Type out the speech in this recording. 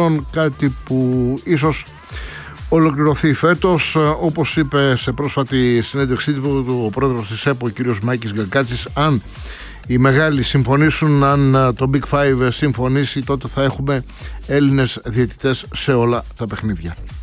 παιχνιδιών, κάτι που ίσως ολοκληρωθεί φέτος. Όπως είπε σε πρόσφατη συνέντευξή του ο πρόεδρος της ΕΠΟ, ο κύριος Μάκης Γκακάτσης, αν οι μεγάλοι συμφωνήσουν, αν το Big Five συμφωνήσει, τότε θα έχουμε Έλληνες διαιτητές σε όλα τα παιχνίδια.